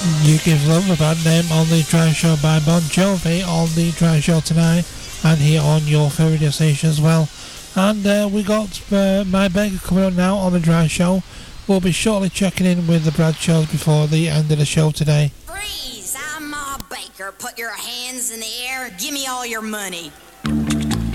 You Give Love a Bad Name on the Drive Show by Bon Jovi on the Drive Show tonight, and here on your favourite station as well. And we got My Baker coming up now on the Drive Show. We'll be shortly checking in with the Brad shows before the end of the show today. Freeze! I'm Ma Baker. Put your hands in the air. Give me all your money.